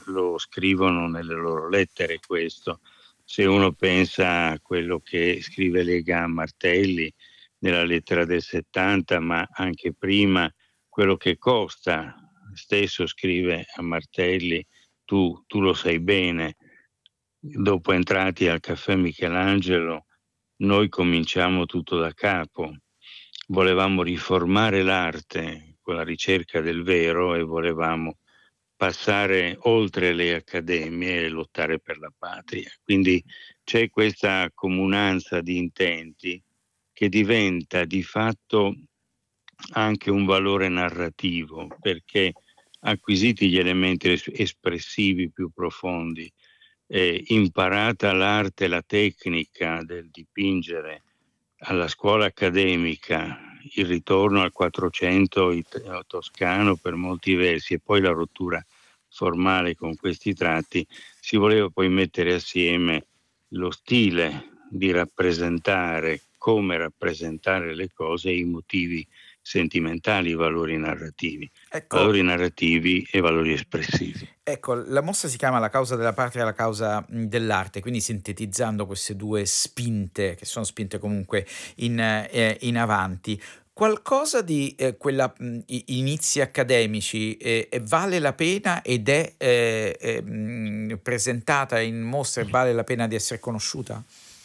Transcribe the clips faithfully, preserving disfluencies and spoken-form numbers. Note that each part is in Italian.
lo scrivono nelle loro lettere questo. Se uno pensa a quello che scrive Lega Martelli nella lettera del settanta, ma anche prima, quello che Costa stesso scrive a Martelli, tu, tu lo sai bene, dopo entrati al caffè Michelangelo, noi cominciamo tutto da capo. Volevamo riformare l'arte con la ricerca del vero e volevamo passare oltre le accademie e lottare per la patria. Quindi c'è questa comunanza di intenti che diventa di fatto anche un valore narrativo, perché acquisiti gli elementi es- espressivi più profondi, eh, imparata l'arte, la tecnica del dipingere alla scuola accademica, il ritorno al quattrocento it- toscano per molti versi e poi la rottura formale con questi tratti, si voleva poi mettere assieme lo stile di rappresentare, come rappresentare le cose e i motivi sentimentali, i valori narrativi, Ecco, valori narrativi e valori espressivi. ecco, la mostra si chiama La causa della patria e la causa, mhmm, dell'arte, quindi sintetizzando queste due spinte, che sono spinte comunque in ehm, in avanti. Qualcosa di, ehm, quella mhmm, i inizi accademici, ehm, e vale la pena ed è, ehm, ehm, presentata in mostra e vale la pena di essere conosciuta?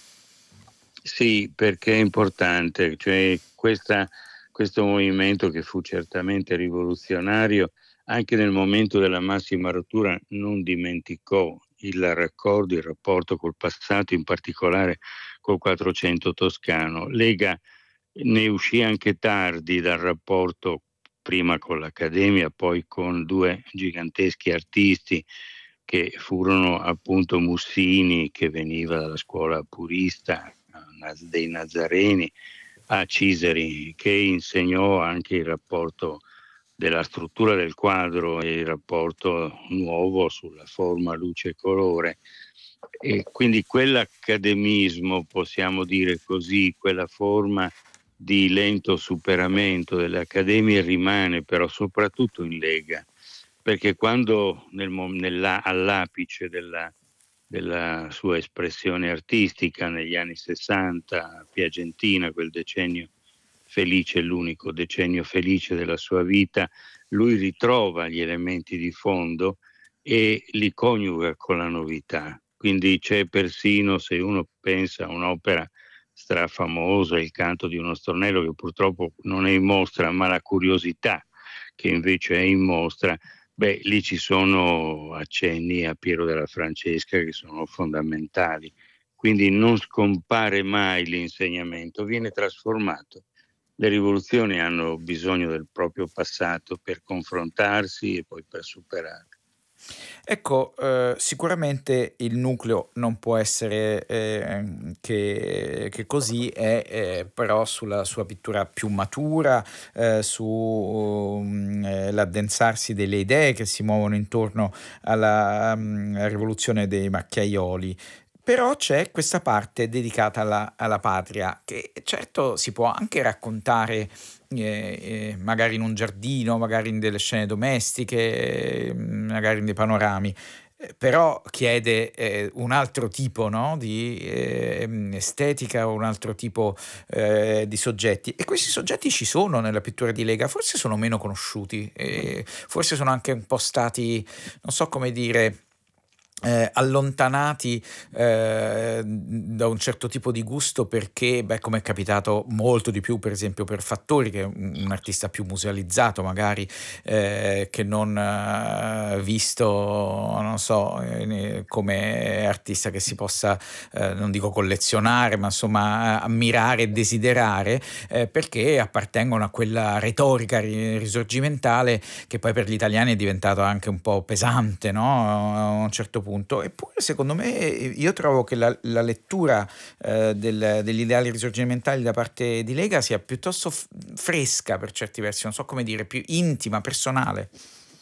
Sì, perché è importante, cioè questa, questo movimento che fu certamente rivoluzionario, anche nel momento della massima rottura non dimenticò il raccordo, il rapporto col passato, in particolare col quattrocento toscano. Lega ne uscì anche tardi dal rapporto prima con l'Accademia, poi con due giganteschi artisti che furono appunto Mussini, che veniva dalla scuola purista, dei Nazareni, a Ciseri, che insegnò anche il rapporto della struttura del quadro e il rapporto nuovo sulla forma, luce e colore. E quindi quell'accademismo, possiamo dire così, quella forma di lento superamento delle accademie rimane però soprattutto in Lega, perché quando nel, nella, all'apice della, della sua espressione artistica negli anni sessanta, piagentina, quel decennio felice, l'unico decennio felice della sua vita, lui ritrova gli elementi di fondo e li coniuga con la novità. Quindi c'è persino, se uno pensa a un'opera strafamosa, Il canto di uno stornello, che purtroppo non è in mostra, ma la curiosità che invece è in mostra, beh, lì ci sono accenni a Piero della Francesca che sono fondamentali. Quindi non scompare mai l'insegnamento, viene trasformato. Le rivoluzioni hanno bisogno del proprio passato per confrontarsi e poi per superare. Ecco, uhm, sicuramente il nucleo non può essere, ehm, che che così è, ehm, però sulla sua pittura più matura, ehm, su, mhmm, ehm, l'addensarsi delle idee che si muovono intorno alla, mhmm, rivoluzione dei macchiaioli. Però c'è questa parte dedicata alla alla patria, che certo si può anche raccontare, ehm, ehm, magari in un giardino, magari in delle scene domestiche, mhmm, magari in dei panorami, ehm, però chiede, ehm, un altro tipo, no, di, ehm, estetica, un altro tipo, ehm, di soggetti. E questi soggetti ci sono nella pittura di Lega, forse sono meno conosciuti, ehm, forse sono anche un po' stati, non so come dire, Ehm, allontanati, ehm, da un certo tipo di gusto perché, beh, come è capitato molto di più per esempio per Fattori, che è un un artista più musealizzato magari, ehm, che non eh, visto, non so, ehm, ne come artista che si possa, ehm, non dico collezionare, ma insomma ammirare e desiderare, ehm, perché appartengono a quella retorica ri risorgimentale che poi per gli italiani è diventato anche un po' pesante, no, a un certo punto. Eppure secondo me io trovo che la la lettura, ehm, del degli ideali risorgimentali da parte di Lega sia piuttosto f fresca per certi versi, non so come dire, più intima, personale.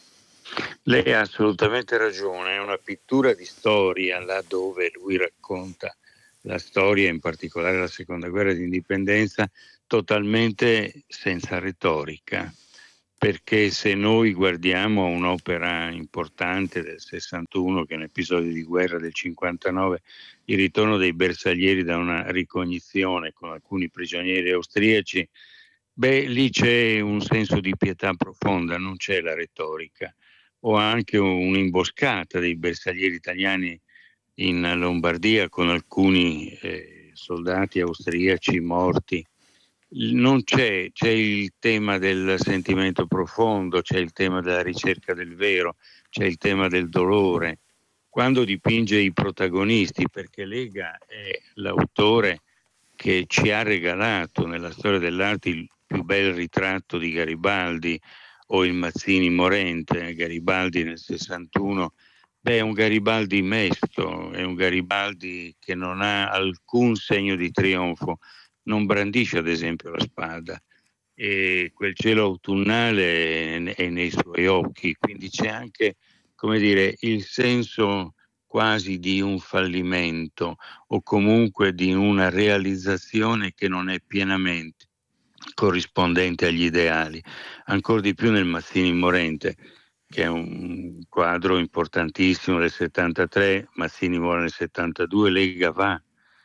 Lei ha assolutamente ragione, è una pittura di storia laddove lui racconta la storia, in particolare la seconda guerra di indipendenza, totalmente senza retorica. perché se noi guardiamo un'opera importante del sessantuno, che è un episodio di guerra del cinquantanove, il ritorno dei bersaglieri da una ricognizione con alcuni prigionieri austriaci, beh, lì c'è un senso di pietà profonda, non c'è la retorica. O anche un'imboscata dei bersaglieri italiani in Lombardia con alcuni eh, soldati austriaci morti. Non c'è, c'è il tema del sentimento profondo, c'è il tema della ricerca del vero, c'è il tema del dolore. Quando dipinge i protagonisti, perché Lega è l'autore che ci ha regalato nella storia dell'arte il più bel ritratto di Garibaldi, o il Mazzini morente, Garibaldi nel sessantuno, beh, è un Garibaldi mesto, è un Garibaldi che non ha alcun segno di trionfo, non brandisce ad esempio la spada, e quel cielo autunnale è nei suoi occhi, quindi c'è anche, come dire, il senso quasi di un fallimento o comunque di una realizzazione che non è pienamente corrispondente agli ideali, ancora di più nel Mazzini morente, che è un quadro importantissimo del settantatré, Mazzini muore nel settantadue, Lega va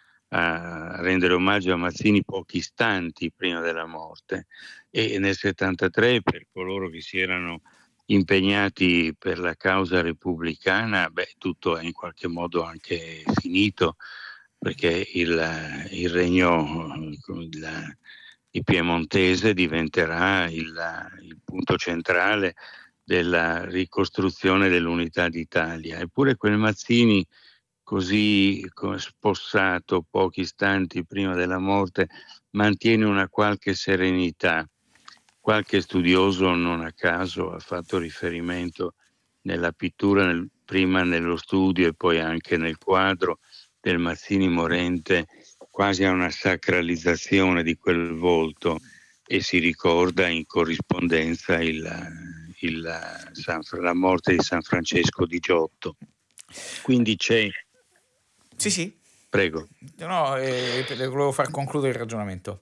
a rendere omaggio a Mazzini pochi istanti prima della morte, e nel settantatré, per coloro che si erano impegnati per la causa repubblicana, beh, tutto è in qualche modo anche finito, perché il, il regno il, il piemontese diventerà il, il punto centrale della ricostruzione dell'unità d'Italia. Eppure quel Mazzini, così spossato pochi istanti prima della morte, mantiene una qualche serenità. Qualche studioso, non a caso, ha fatto riferimento nella pittura, nel, prima nello studio e poi anche nel quadro del Mazzini morente, quasi a una sacralizzazione di quel volto, e si ricorda in corrispondenza il, il, San, la morte di San Francesco di Giotto. Quindi c'è... Sì, sì. Prego. No, eh, volevo far concludere il ragionamento.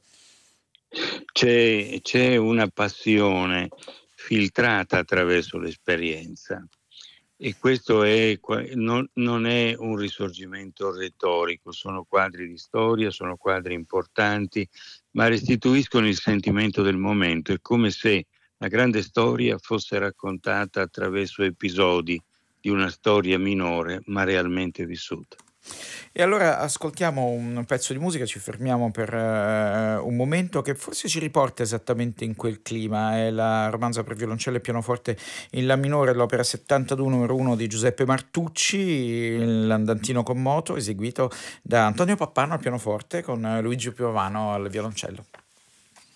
C'è, c'è una passione filtrata attraverso l'esperienza, e questo è, non, non è un risorgimento retorico, sono quadri di storia, sono quadri importanti, ma restituiscono il sentimento del momento. È come se la grande storia fosse raccontata attraverso episodi di una storia minore ma realmente vissuta. E allora ascoltiamo un pezzo di musica, ci fermiamo per uh, un momento che forse ci riporta esattamente in quel clima. È la romanza per violoncello e pianoforte in La minore, l'opera settantadue numero uno di Giuseppe Martucci, l'andantino con moto, eseguito da Antonio Pappano al pianoforte con Luigi Piovano al violoncello.